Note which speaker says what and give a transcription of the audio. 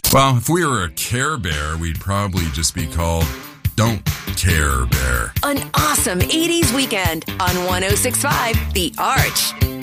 Speaker 1: Well, if we were a Care Bear, we'd probably just be called Don't Care Bear.
Speaker 2: An awesome 80s weekend on 106.5 The Arch.